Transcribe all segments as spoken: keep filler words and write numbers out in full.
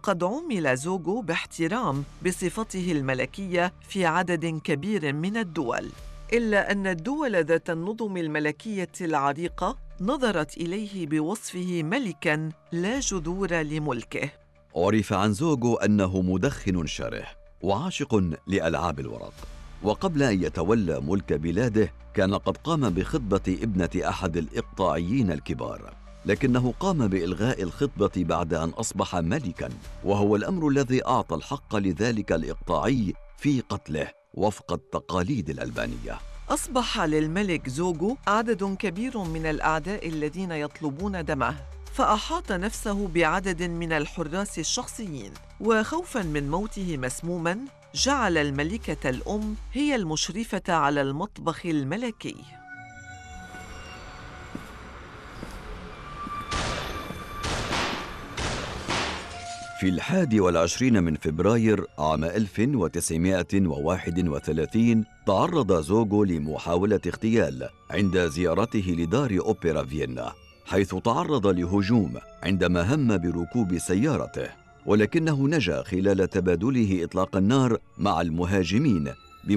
وقد عُمِل زوجو باحترام بصفته الملكية في عدد كبير من الدول، إلا أن الدول ذات النظم الملكية العريقة نظرت إليه بوصفه ملكاً لا جذور لملكه. عرف عن زوجو أنه مدخن شره وعاشق لألعاب الورق، وقبل أن يتولى ملك بلاده كان قد قام بخطبة ابنة أحد الإقطاعيين الكبار، لكنه قام بإلغاء الخطبة بعد أن أصبح ملكاً، وهو الأمر الذي أعطى الحق لذلك الإقطاعي في قتله وفق التقاليد الألبانية. أصبح للملك زوجو عدد كبير من الأعداء الذين يطلبون دمه، فأحاط نفسه بعدد من الحراس الشخصيين، وخوفاً من موته مسموماً جعل الملكة الأم هي المشرفة على المطبخ الملكي. في الحادي والعشرين من فبراير عام ألف وتسعمائة وواحد وثلاثين تعرض زوجو لمحاولة اغتيال عند زيارته لدار أوبرا فيينا، حيث تعرض لهجوم عندما هم بركوب سيارته، ولكنه نجا خلال تبادله إطلاق النار مع المهاجمين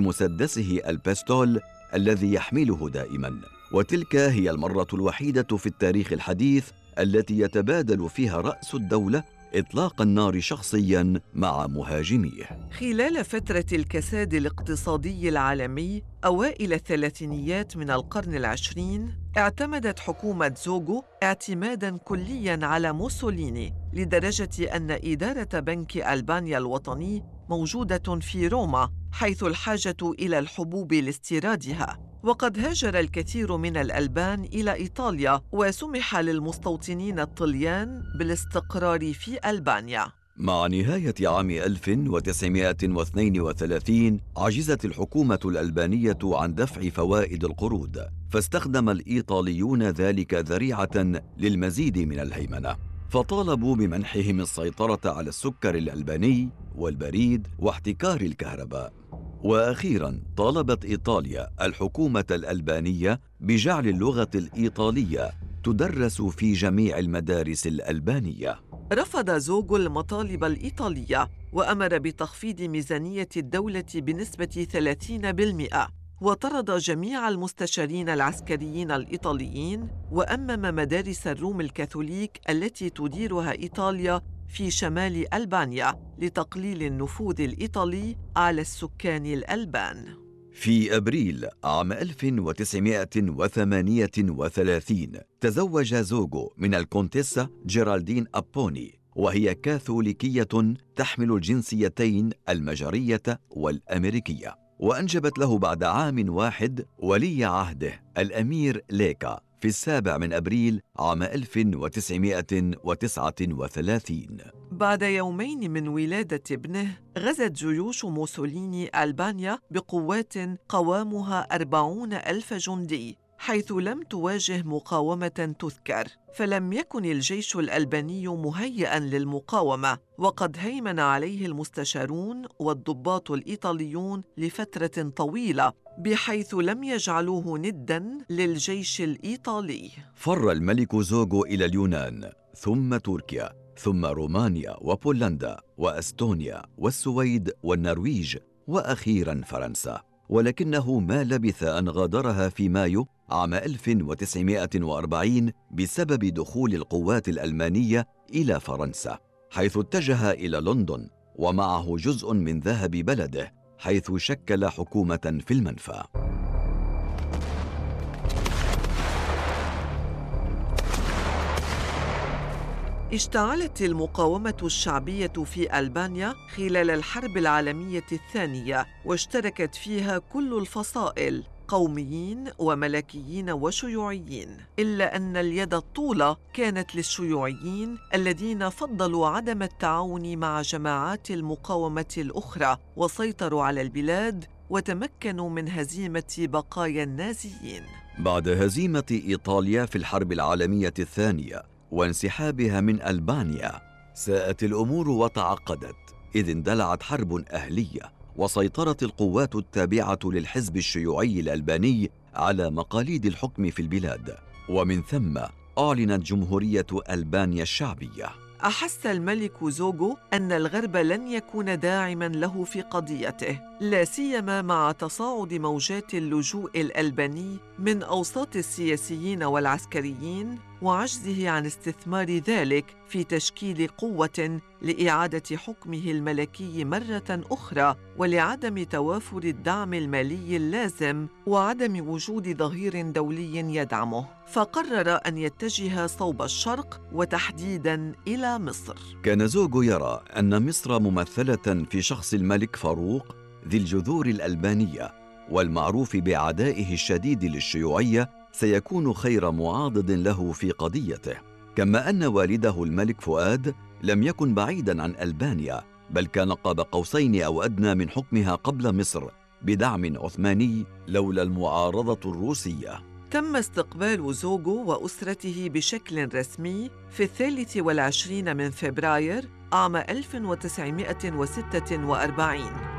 بمسدسه الباستول الذي يحمله دائماً. وتلك هي المرة الوحيدة في التاريخ الحديث التي يتبادل فيها رأس الدولة إطلاق النار شخصياً مع مهاجميه. خلال فترة الكساد الاقتصادي العالمي أوائل الثلاثينيات من القرن العشرين، اعتمدت حكومة زوجو اعتماداً كلياً على موسوليني، لدرجة أن إدارة بنك ألبانيا الوطني موجودة في روما، حيث الحاجة إلى الحبوب لاستيرادها. وقد هاجر الكثير من الألبان إلى إيطاليا، وسمح للمستوطنين الطليان بالاستقرار في ألبانيا. مع نهاية عام ألف وتسعمائة واثنين وثلاثين عجزت الحكومة الألبانية عن دفع فوائد القروض، فاستخدم الإيطاليون ذلك ذريعة للمزيد من الهيمنة، فطالبوا بمنحهم السيطرة على السكر الألباني والبريد واحتكار الكهرباء. وأخيراً طالبت إيطاليا الحكومة الألبانية بجعل اللغة الإيطالية تدرس في جميع المدارس الألبانية. رفض زوجو المطالب الإيطالية وأمر بتخفيض ميزانية الدولة بنسبة ثلاثين بالمئة، وطرد جميع المستشارين العسكريين الإيطاليين، وأمم مدارس الروم الكاثوليك التي تديرها إيطاليا في شمال ألبانيا لتقليل النفوذ الإيطالي على السكان الألبان. في أبريل عام ألف وتسعمائة وثمانية وثلاثين تزوج زوجو من الكونتيسا جيرالدين أبوني، وهي كاثوليكية تحمل الجنسيتين المجرية والأمريكية، وأنجبت له بعد عام واحد ولي عهده الأمير ليكا في السابع من أبريل عام ألف وتسعمائة وتسعة وثلاثين. بعد يومين من ولادة ابنه، غزت جيوش موسوليني ألبانيا بقوات قوامها أربعون ألف جندي، حيث لم تواجه مقاومة تذكر، فلم يكن الجيش الألباني مهيئاً للمقاومة، وقد هيمن عليه المستشارون والضباط الإيطاليون لفترة طويلة، بحيث لم يجعلوه نداً للجيش الإيطالي. فر الملك زوجو إلى اليونان، ثم تركيا، ثم رومانيا وبولندا وأستونيا والسويد والنرويج، وأخيراً فرنسا، ولكنه ما لبث أن غادرها في مايو عام ألف وتسعمائة وأربعين بسبب دخول القوات الألمانية إلى فرنسا، حيث اتجه إلى لندن ومعه جزء من ذهب بلده، حيث شكل حكومة في المنفى. اشتعلت المقاومة الشعبية في ألبانيا خلال الحرب العالمية الثانية، واشتركت فيها كل الفصائل، قوميين وملكيين وشيوعيين، إلا أن اليد الطولة كانت للشيوعيين الذين فضلوا عدم التعاون مع جماعات المقاومة الأخرى، وسيطروا على البلاد وتمكنوا من هزيمة بقايا النازيين. بعد هزيمة إيطاليا في الحرب العالمية الثانية وانسحابها من ألبانيا، ساءت الأمور وتعقدت، إذ اندلعت حرب أهلية، وسيطرت القوات التابعة للحزب الشيوعي الألباني على مقاليد الحكم في البلاد، ومن ثم أعلنت جمهورية ألبانيا الشعبية. أحس الملك زوجو أن الغرب لن يكون داعماً له في قضيته، لا سيما مع تصاعد موجات اللجوء الألباني من أوساط السياسيين والعسكريين، وعجزه عن استثمار ذلك في تشكيل قوة لإعادة حكمه الملكي مرة أخرى، ولعدم توافر الدعم المالي اللازم وعدم وجود ظهير دولي يدعمه، فقرر أن يتجه صوب الشرق وتحديداً إلى مصر. كان زوجو يرى أن مصر ممثلة في شخص الملك فاروق ذي الجذور الألبانية والمعروف بعدائه الشديد للشيوعية سيكون خير معاضد له في قضيته، كما أن والده الملك فؤاد لم يكن بعيداً عن ألبانيا، بل كان قاب قوسين أو أدنى من حكمها قبل مصر بدعم عثماني لولا المعارضة الروسية. تم استقبال زوجو وأسرته بشكل رسمي في الثالث والعشرين من فبراير عام ألف وتسعمائة وستة وأربعين.